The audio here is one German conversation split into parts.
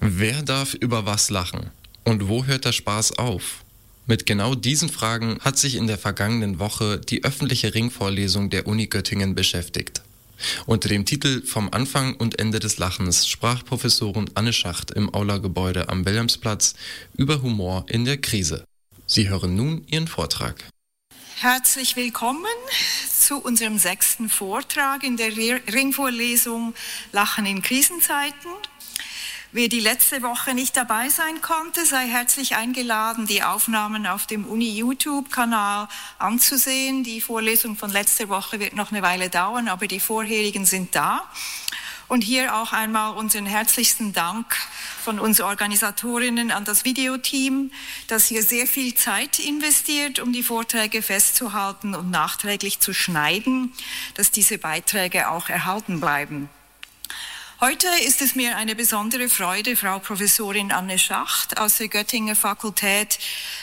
Wer darf über was lachen? Und wo hört der Spaß auf? Mit genau diesen Fragen hat sich in der vergangenen Woche die öffentliche Ringvorlesung der Uni Göttingen beschäftigt. Unter dem Titel »Vom Anfang und Ende des Lachens« sprach Professorin Anne Schacht im Aula-Gebäude am Wilhelmsplatz über Humor in der Krise. Sie hören nun ihren Vortrag. Herzlich willkommen zu unserem 6. Vortrag in der Ringvorlesung Lachen in Krisenzeiten. Wer die letzte Woche nicht dabei sein konnte, sei herzlich eingeladen, die Aufnahmen auf dem Uni-YouTube-Kanal anzusehen. Die Vorlesung von letzter Woche wird noch eine Weile dauern, aber die vorherigen sind da. Und hier auch einmal unseren herzlichsten Dank von uns Organisatorinnen an das Videoteam, das hier sehr viel Zeit investiert, um die Vorträge festzuhalten und nachträglich zu schneiden, dass diese Beiträge auch erhalten bleiben. Heute ist es mir eine besondere Freude, Frau Professorin Anne Schacht aus der Göttinger Fakultät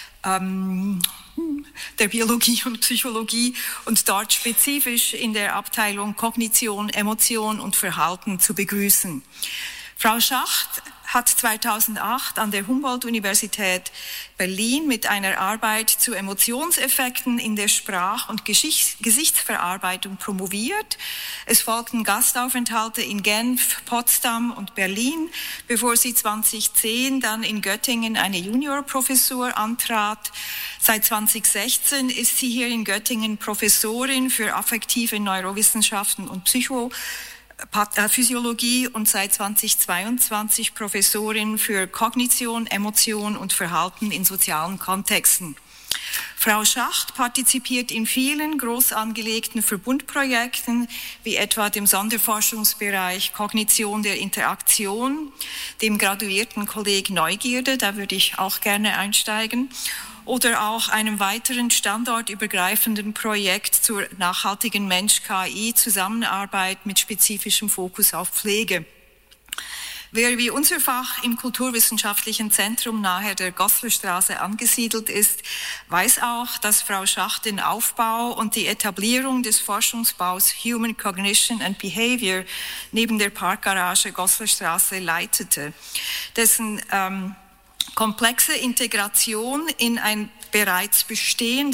der Biologie und Psychologie und dort spezifisch in der Abteilung Kognition, Emotion und Verhalten zu begrüßen. Frau Schacht hat 2008 an der Humboldt-Universität Berlin mit einer Arbeit zu Emotionseffekten in der Sprach- und Gesichtsverarbeitung promoviert. Es folgten Gastaufenthalte in Genf, Potsdam und Berlin, bevor sie 2010 dann in Göttingen eine Juniorprofessur antrat. Seit 2016 ist sie hier in Göttingen Professorin für affektive Neurowissenschaften und Physiologie und seit 2022 Professorin für Kognition, Emotion und Verhalten in sozialen Kontexten. Frau Schacht partizipiert in vielen groß angelegten Verbundprojekten, wie etwa dem Sonderforschungsbereich Kognition der Interaktion, dem graduierten Kolleg Neugierde, da würde ich auch gerne einsteigen, oder auch einem weiteren standortübergreifenden Projekt zur nachhaltigen Mensch-KI-Zusammenarbeit mit spezifischem Fokus auf Pflege. Wer wie unser Fach im Kulturwissenschaftlichen Zentrum nahe der Goslarstraße angesiedelt ist, weiß auch, dass Frau Schacht den Aufbau und die Etablierung des Forschungsbaus Human Cognition and Behavior neben der Parkgarage Goslarstraße leitete, dessen komplexe Integration in ein bereits bestehendes